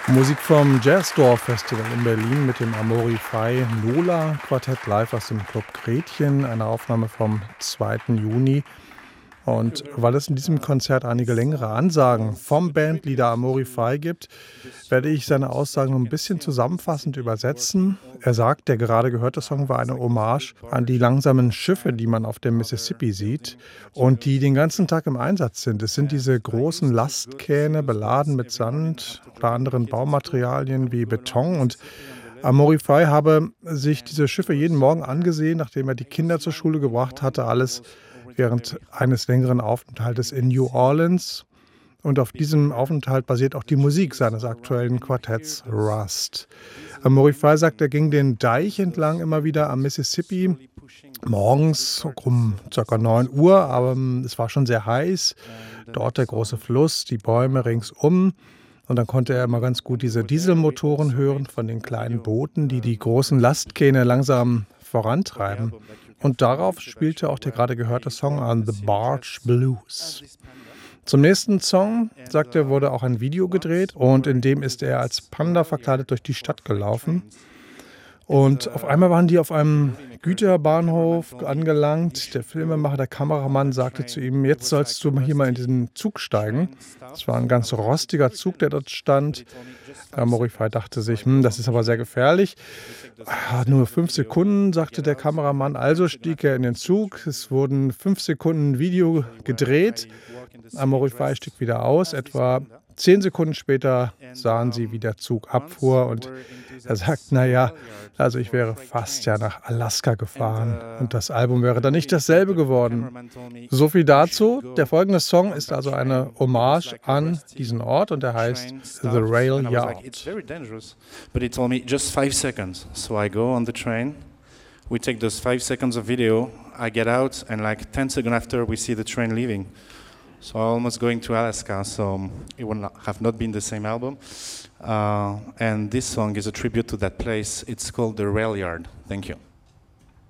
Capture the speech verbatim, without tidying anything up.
Musik vom Jazzdorf Festival in Berlin mit dem Amorify Nola Quartett live aus dem Club Gretchen, eine Aufnahme vom zweiten Juni. Und weil es in diesem Konzert einige längere Ansagen vom Bandleader Amorify gibt, werde ich seine Aussagen ein bisschen zusammenfassend übersetzen. Er sagt, der gerade gehörte Song war eine Hommage an die langsamen Schiffe, die man auf dem Mississippi sieht und die den ganzen Tag im Einsatz sind. Es sind diese großen Lastkähne beladen mit Sand oder anderen Baumaterialien wie Beton, und Amorify habe sich diese Schiffe jeden Morgen angesehen, nachdem er die Kinder zur Schule gebracht hatte, alles während eines längeren Aufenthaltes in New Orleans. Und auf diesem Aufenthalt basiert auch die Musik seines aktuellen Quartetts Rust. Amorify sagt, er ging den Deich entlang immer wieder am Mississippi, morgens um ca. neun Uhr, aber es war schon sehr heiß. Dort der große Fluss, die Bäume ringsum. Und dann konnte er immer ganz gut diese Dieselmotoren hören von den kleinen Booten, die die großen Lastkähne langsam vorantreiben. Und darauf spielte auch der gerade gehörte Song an, The Barge Blues. Zum nächsten Song, sagt er, wurde auch ein Video gedreht, und in dem ist er als Panda verkleidet durch die Stadt gelaufen. Und auf einmal waren die auf einem Güterbahnhof angelangt. Der Filmemacher, der Kameramann, sagte zu ihm, jetzt sollst du hier mal in diesen Zug steigen. Es war ein ganz rostiger Zug, der dort stand. Amorify dachte sich, hm, das ist aber sehr gefährlich. Ah, nur fünf Sekunden, sagte der Kameramann. Also stieg er in den Zug. Es wurden fünf Sekunden Video gedreht. Amorify stieg wieder aus. Etwa zehn Sekunden später sahen sie, wie der Zug abfuhr, und er sagt, naja, also ich wäre fast ja nach Alaska gefahren und das Album wäre dann nicht dasselbe geworden. So viel dazu. Der folgende Song ist also eine Hommage an diesen Ort, und er heißt The Rail Yard. But he told me just five seconds. So I go on the train. We take those five seconds of video. I get out, and like ten seconds after, we see the train leaving. So almost going to Alaska, so it would not have not been the same album. Uh, and this song is a tribute to that place. It's called The Rail Yard. Thank you.